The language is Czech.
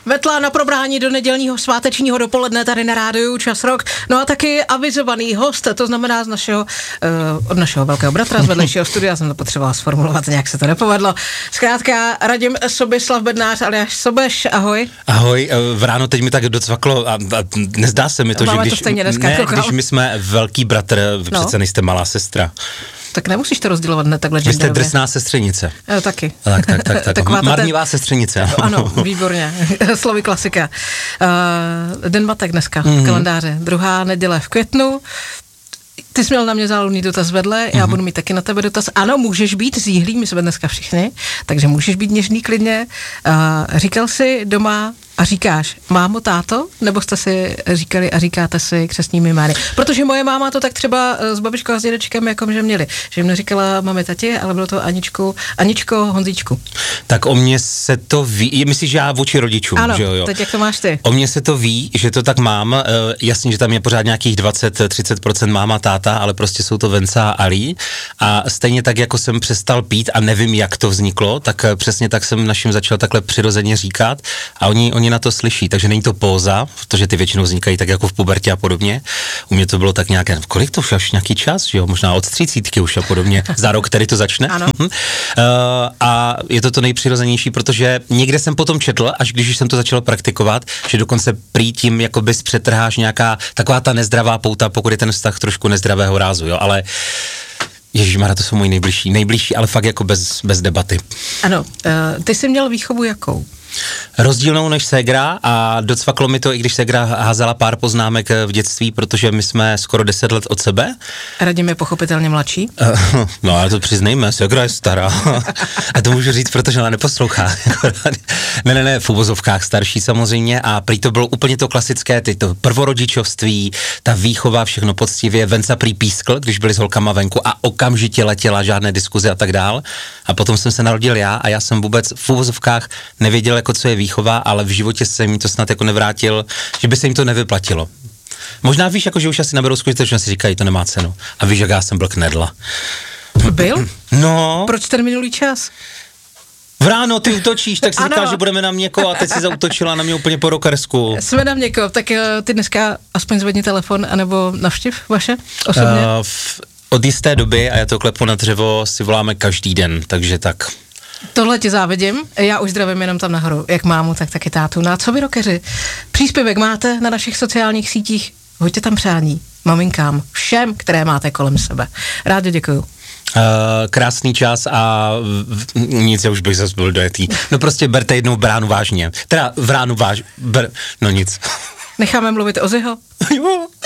Metla na probrání do nedělního svátečního dopoledne tady na rádiu Čas Rock. No a taky avizovaný host, to znamená od našeho velkého bratra z vedlejšího studia, jsem to potřebovala sformulovat, nějak se to nepovedlo. Zkrátka Radim Sobislav Bednář alias Sobeš, ahoj. Ahoj, v ráno teď mi tak docvaklo a nezdá se mi to, Máme že když my jsme velký bratr, vy přece nejste malá sestra. Tak nemusíš to rozdělovat hned takhle genderově. Vy jste drsná sestřenice. Taky. Tak. Marnivá sestřenice. Ano, výborně. Slovy klasika. Den matek dneska v kalendáře. 2. neděle v květnu. Ty jsi měl na mě záludný dotaz vedle, já budu mít taky na tebe dotaz. Ano, můžeš být zíhlý, my jsme dneska všichni, takže můžeš být něžný klidně. Říkal jsi doma a říkáš mámo, táto, nebo jste si říkali a říkáte si křestními jmény? Protože moje máma to tak třeba s babičkou a s dědečkem jako že měli, že jim neříkala mami, tati, ale bylo to Aničko, Honzíčku. Tak o mně se to ví, myslíš, že já vůči rodičům, ano, že jo? Teď jak to máš ty? O mně se to ví, že to tak mám, jasně, že tam je pořád nějakých 20-30% máma, táta, ale prostě jsou to Venca a Ali a stejně tak, jako jsem přestal pít a nevím, jak to vzniklo, tak přesně tak jsem našim začal takhle přirozeně říkat a oni na to slyší, takže není to póza, protože ty většinou vznikají tak jako v pubertě a podobně. U mě to bylo tak nějaké, kolik to už nějaký čas, že jo, možná od 30 už a podobně, za rok, který to začne. Ano. A je to nejpřirozenější, protože někde jsem potom četl, až když jsem to začal praktikovat, že dokonce prý tím jakoby zpřetrháš nějaká taková ta nezdravá pouta, pokud je ten vztah trošku nezdravého rázu, jo, ale ježišmarja, to jsou moji nejbližší, ale fakt jako bez debaty. Ano, ty jsi měl výchovu jakou? Rozdílnou než ségra a docvaklo mi to, i když ségra házela pár poznámek v dětství, protože my jsme skoro 10 let od sebe. Radim je pochopitelně mladší. No ale to přiznejme, ségra je stará. A to můžu říct, protože ona neposlouchá. Ne, v uvozovkách starší samozřejmě a prý to bylo úplně to klasické, to prvorodičovství, ta výchova, všechno poctivě, Venca prý pískl, když byli s holkama venku a okamžitě letěla, žádné diskuze a tak dál. A potom jsem se narodil já a já jsem vůbec v uvozovkách nevěděl, jako co je výchova, ale v životě se mi to snad jako nevrátil, že by se jim to nevyplatilo. Možná víš, jako že už asi naberou zkušenost, že si říkají, to nemá cenu. A víš, jak já jsem byl knedla. Byl? No. Proč ten minulý čas? V ráno ty útočíš, tak si říkal, že budeme na měko a teď si zaútočila na mě úplně po rockersku. Jsme na měko, tak ty dneska aspoň zvedni telefon, anebo navštiv vaše osobně? Od jisté doby, a já to klepu na dřevo, si voláme každý den, takže tak. Tohle tě závidím, já už zdravím jenom tam nahoru, jak mámu, tak taky tátu. No a co vy rockeři? Příspěvek máte na našich sociálních sítích, hoďte tam přání maminkám, všem, které máte kolem sebe. Rád děkuju. Krásný čas a nic, já už bych zase byl dojetý. No prostě berte jednou bránu vážně. Teda v ránu no nic. Necháme mluvit Ozzyho? Jo.